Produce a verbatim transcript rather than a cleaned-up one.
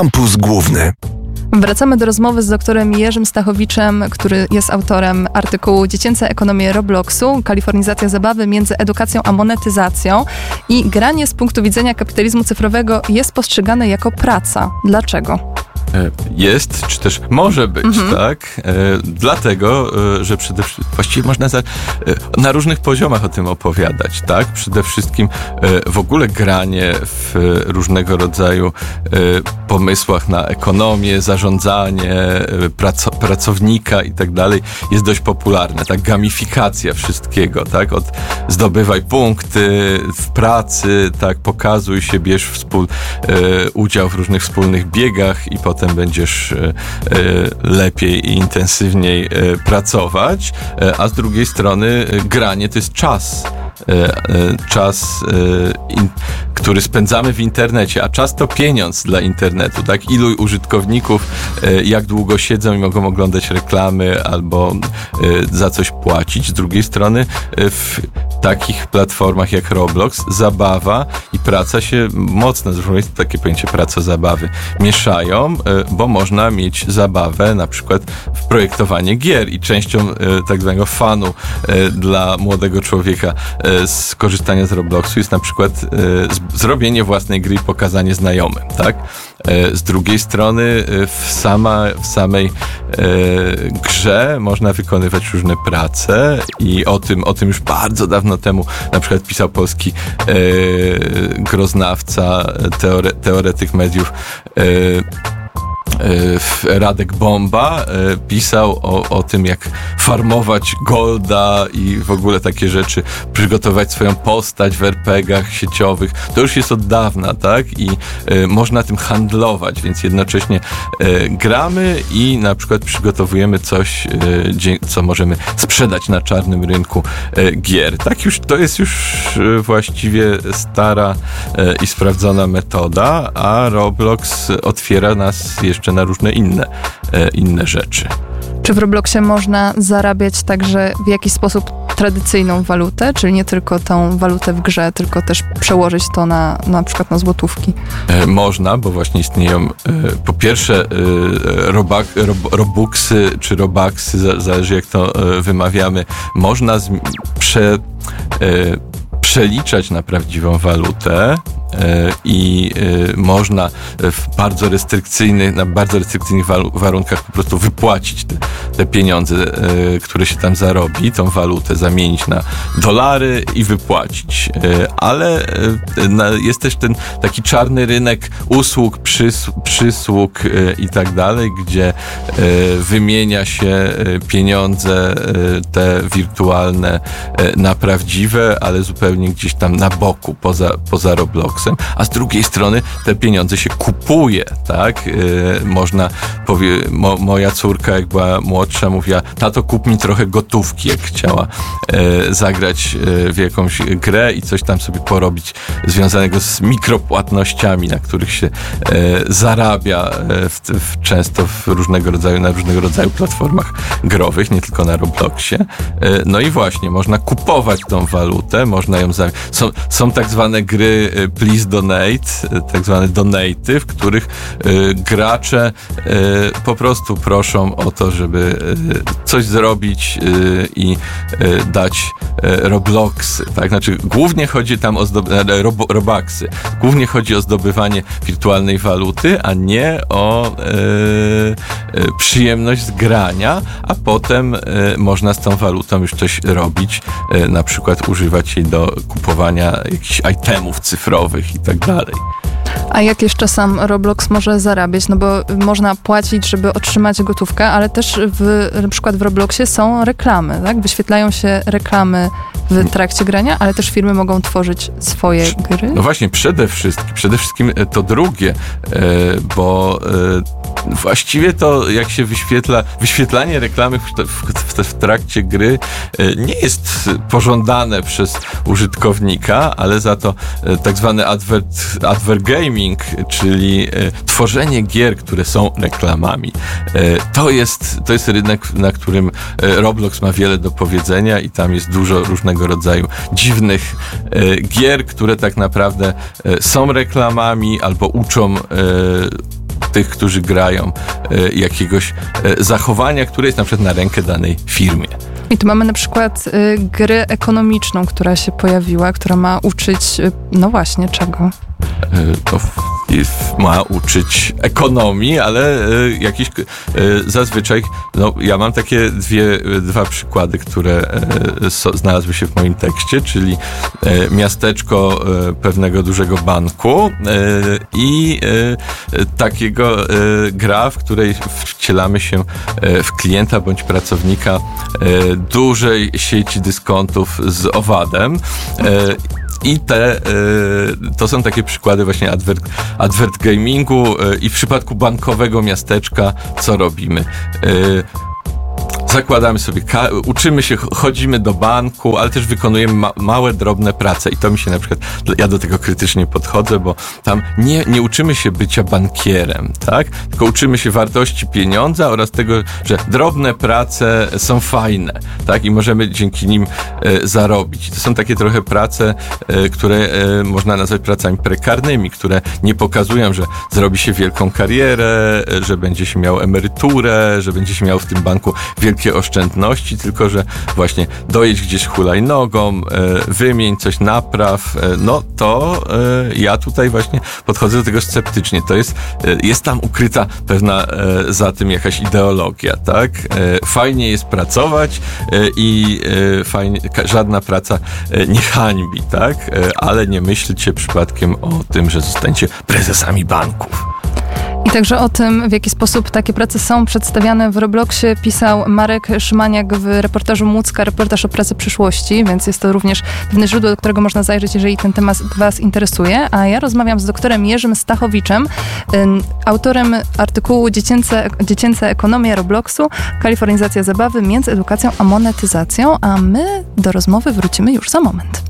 Kampus Główny. Wracamy do rozmowy z doktorem Jerzym Stachowiczem, który jest autorem artykułu Dziecięce ekonomie Robloxu, kalifornizacja zabawy między edukacją a monetyzacją. I granie z punktu widzenia kapitalizmu cyfrowego jest postrzegane jako praca. Dlaczego? Jest, czy też może być, mhm. tak? E, dlatego, e, że przede wszystkim, właściwie można za, e, na różnych poziomach o tym opowiadać, tak? Przede wszystkim e, w ogóle granie w e, różnego rodzaju e, pomysłach na ekonomię, zarządzanie, e, praco, pracownika i tak dalej jest dość popularne, tak? Gamifikacja wszystkiego, tak? Od zdobywaj punkty w pracy, tak? Pokazuj się, bierz wspól, e, udział w różnych wspólnych biegach i potem będziesz e, e, lepiej i intensywniej e, pracować, e, a z drugiej strony e, granie to jest czas. E, e, czas, e, in, który spędzamy w internecie, a czas to pieniądz dla internetu, tak? Ilu użytkowników, e, jak długo siedzą i mogą oglądać reklamy albo e, za coś płacić. Z drugiej strony e, w takich platformach jak Roblox zabawa i praca się mocno, zresztą jest takie pojęcie praca-zabawy, mieszają, bo można mieć zabawę na przykład w projektowanie gier i częścią e, tak zwanego fanu e, dla młodego człowieka e, z korzystania z Robloxu jest na przykład e, z, zrobienie własnej gry i pokazanie znajomym, tak? E, z drugiej strony e, w, sama, w samej e, grze można wykonywać różne prace i o tym, o tym już bardzo dawno temu na przykład pisał polski e, groznawca, teore, teoretyk mediów e, Radek Bomba pisał o, o tym, jak farmować golda i w ogóle takie rzeczy, przygotować swoją postać w er pe gach sieciowych. To już jest od dawna, tak? I y, można tym handlować, więc jednocześnie y, gramy i na przykład przygotowujemy coś, y, co możemy sprzedać na czarnym rynku y, gier. Tak już, to jest już y, właściwie stara y, i sprawdzona metoda, a Roblox otwiera nas jeszcze na różne inne, e, inne rzeczy. Czy w Robloxie można zarabiać także w jakiś sposób tradycyjną walutę, czyli nie tylko tą walutę w grze, tylko też przełożyć to na, na przykład na złotówki? E, można, bo właśnie istnieją e, po pierwsze e, robak, rob, robuxy czy robaksy, zależy jak to e, wymawiamy, można z, prze, e, przeliczać na prawdziwą walutę i y, można w bardzo restrykcyjnych, na bardzo restrykcyjnych wa- warunkach po prostu wypłacić te, te pieniądze, y, które się tam zarobi, tą walutę zamienić na dolary i wypłacić. Y, ale y, na, jest też ten taki czarny rynek usług, przys- przysług y, i tak dalej, gdzie y, wymienia się y, pieniądze y, te wirtualne y, na prawdziwe, ale zupełnie gdzieś tam na boku, poza, poza Robloxem. A z drugiej strony te pieniądze się kupuje, tak? Yy, można, powie, mo, moja córka jak była młodsza mówiła, tato kup mi trochę gotówki, jak chciała yy, zagrać yy, w jakąś grę i coś tam sobie porobić związanego z mikropłatnościami, na których się yy, zarabia yy, w, w, często w różnego rodzaju, na różnego rodzaju platformach growych, nie tylko na Robloxie. Yy, no i właśnie, można kupować tą walutę, można ją za... Są, są tak zwane gry yy, please donate, tak zwane donaty, w których y, gracze y, po prostu proszą o to, żeby y, coś zrobić y, i y, dać y, Robloxy, tak? Znaczy głównie chodzi tam o zdob- rob, Robuxy. Głównie chodzi o zdobywanie wirtualnej waluty, a nie o y, y, przyjemność z grania, a potem y, można z tą walutą już coś robić, y, na przykład używać jej do kupowania jakichś itemów cyfrowych i tak dalej. A jak jeszcze sam Roblox może zarabiać? No bo można płacić, żeby otrzymać gotówkę, ale też w, na przykład w Robloxie są reklamy, tak? Wyświetlają się reklamy w trakcie grania, ale też firmy mogą tworzyć swoje gry? No właśnie, przede wszystkim, przede wszystkim to drugie, bo właściwie to jak się wyświetla, wyświetlanie reklamy w, w, w trakcie gry nie jest pożądane przez użytkownika, ale za to tak zwany advert, advert gaming, czyli tworzenie gier, które są reklamami. To jest, to jest rynek, na którym Roblox ma wiele do powiedzenia i tam jest dużo różnego rodzaju dziwnych gier, które tak naprawdę są reklamami albo uczą tych, którzy grają, jakiegoś zachowania, które jest na przykład na rękę danej firmie. I tu mamy na przykład y, grę ekonomiczną, która się pojawiła, która ma uczyć, y, no właśnie, czego? To ma uczyć ekonomii, ale y, jakiś y, zazwyczaj, no ja mam takie dwie, dwa przykłady, które y, so, znalazły się w moim tekście, czyli y, miasteczko y, pewnego dużego banku y, i y, takiego y, gra, w której wcielamy się y, w klienta bądź pracownika y, dużej sieci dyskontów z owadem. Y, I te, to są takie przykłady właśnie advert, advert gamingu i w przypadku bankowego miasteczka co robimy? Zakładamy sobie, uczymy się, chodzimy do banku, ale też wykonujemy ma- małe, drobne prace i to mi się na przykład, ja do tego krytycznie podchodzę, bo tam nie, nie uczymy się bycia bankierem, tak? Tylko uczymy się wartości pieniądza oraz tego, że drobne prace są fajne, tak? I możemy dzięki nim e, zarobić. To są takie trochę prace, e, które e, można nazwać pracami prekarnymi, które nie pokazują, że zrobi się wielką karierę, e, że będzie się miał emeryturę, że będzie się miał w tym banku wielkie oszczędności, tylko że właśnie dojedź gdzieś hulajnogą, wymień coś, napraw, no to ja tutaj właśnie podchodzę do tego sceptycznie. To jest, jest tam ukryta pewna za tym jakaś ideologia, tak? Fajnie jest pracować i fajnie, żadna praca nie hańbi, tak? Ale nie myślcie przypadkiem o tym, że zostaniecie prezesami banków. I także o tym, w jaki sposób takie prace są przedstawiane w Robloxie, pisał Marek Szymaniak w reportażu Mucka, reportaż o pracy przyszłości, więc jest to również pewne źródło, do którego można zajrzeć, jeżeli ten temat was interesuje. A ja rozmawiam z doktorem Jerzym Stachowiczem, autorem artykułu Dziecięce, Dziecięca ekonomia Robloxu, kalifornizacja zabawy między edukacją a monetyzacją, a my do rozmowy wrócimy już za moment.